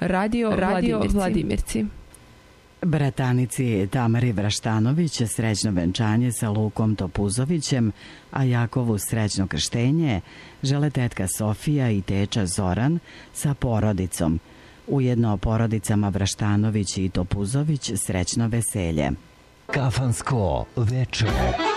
Radio Vladimirci. Bratanici Tamari Vraštanović srećno venčanje sa Lukom Topuzovićem, a Jakovu srećno krštenje žele tetka Sofija i teča Zoran sa porodicom. Ujedno porodicama Vraštanović i Topuzović srećno veselje. Kafansko večer.